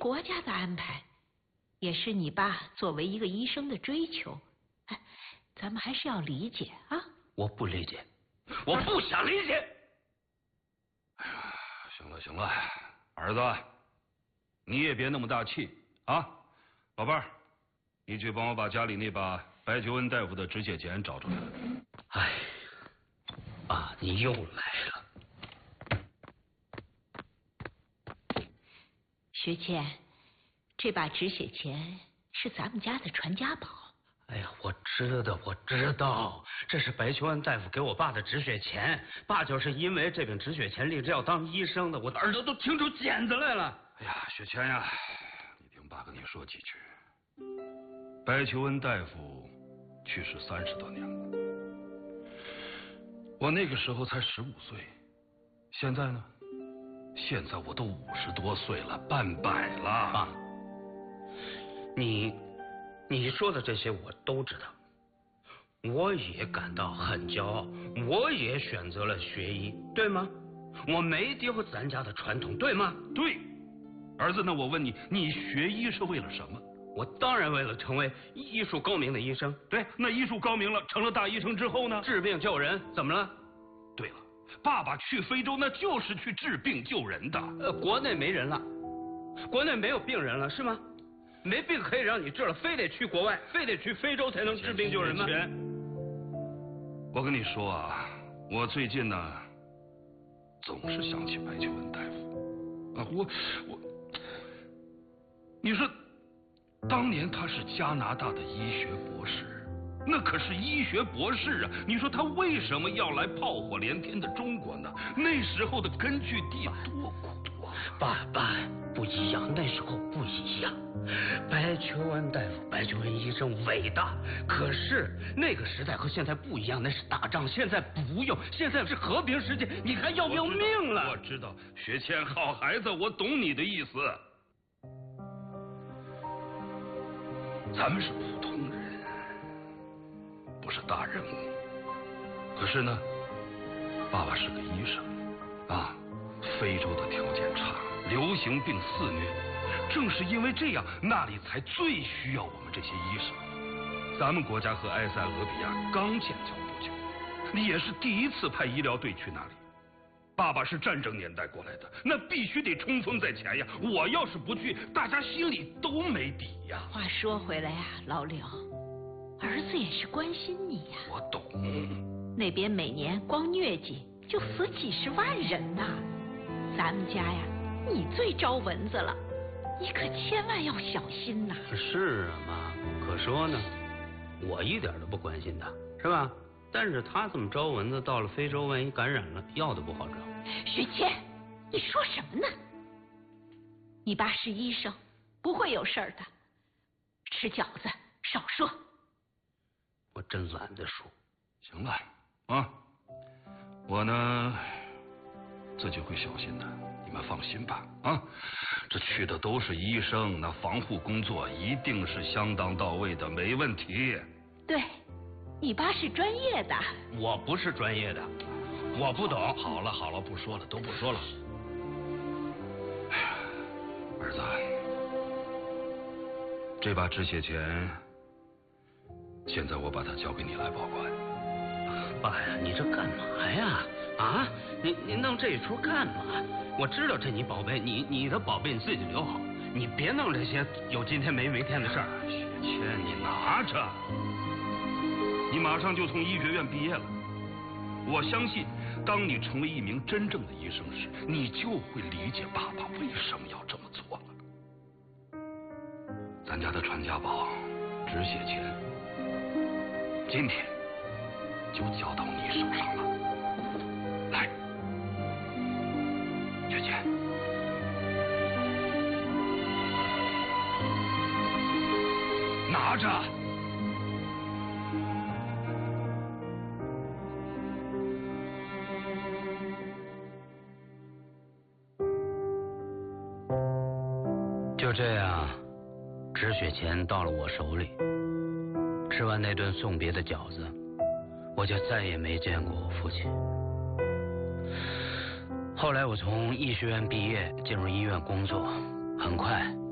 国家的安排，也是你爸作为一个医生的追求。哎，咱们还是要理解啊。 我不理解，我不想理解。 哎呀，行了行了，儿子，你也别那么大气啊。老伴儿，你去帮我把家里那把白求恩大夫的止血钳找出来。 哎，爸，你又来了。 学谦，这把止血钳是咱们家的传家宝。 哎呀，我知道，这是白求恩大夫给我爸的止血钳。爸就是因为这柄止血钳立志要当医生的，我的耳朵都听出茧子来了。 哎呀，雪谦呀，你听爸跟你说几句。白求恩大夫去世30多年了，我那个时候才15岁，现在呢？现在我都50多岁了，半百了。 爸，你说的这些我都知道，我也感到很骄傲，我也选择了学医，对吗？我没丢咱家的传统，对吗？ 对。儿子，那我问你，你学医是为了什么？ 我当然为了成为医术高明的医生。 对，那医术高明了，成了大医生之后呢？ 治病救人，怎么了？ 对了，爸爸去非洲那就是去治病救人的。 国内没人了，国内没有病人了，是吗？没病可以让你治了，非得去国外，非得去非洲才能治病救人吗？ 我跟你说啊，我最近呢，总是想起白求恩大夫啊，你说，当年他是加拿大的医学博士，那可是医学博士啊！你说他为什么要来炮火连天的中国呢？那时候的根据地多苦啊！ 爸，不一样，那时候不一样。白求恩大夫、白求恩医生伟大，可是那个时代和现在不一样，那是打仗，现在不用，现在是和平时期，你还要不要命了？ 我知道，学谦，好孩子，我懂你的意思。咱们是普通人，不是大人物。可是呢，爸爸是个医生啊，非洲的条件差，流行病肆虐，正是因为这样，那里才最需要我们这些医生。咱们国家和埃塞俄比亚刚建交不久，你也是第一次派医疗队去那里。爸爸是战争年代过来的，那必须得冲锋在前呀！我要是不去，大家心里都没底呀。 话说回来呀，老柳，儿子也是关心你呀。 我懂。 那边每年光疟疾就死几十万人呐，咱们家呀，你最招蚊子了，你可千万要小心呐。 是啊，妈，可说呢，我一点都不关心他，是吧？但是他这么招蚊子，到了非洲万一感染了，药都不好找。 学谦，你说什么呢？你爸是医生，不会有事儿的。吃饺子少说。 我真懒得说。 行了啊，我呢自己会小心的，你们放心吧啊。这去的都是医生，那防护工作一定是相当到位的，没问题。 对。你爸是专业的， 我不是专业的，我不懂。 好了，不说了，都不说了。哎呀，儿子，这把止血钳，现在我把它交给你来保管。 爸呀，你这干嘛呀？啊，你弄这一出干嘛？我知道这你宝贝，你的宝贝你自己留好，你别弄这些有今天没明天的事儿。 雪谦，你拿着。你马上就从医学院毕业了，我相信，当你成为一名真正的医生时，你就会理解爸爸为什么要这么做了。咱家的传家宝止血钳，今天就交到你手上了。来，雪谦，拿着。 就这样，止血钳到了我手里。吃完那顿送别的饺子，我就再也没见过我父亲。后来我从医学院毕业，进入医院工作，很快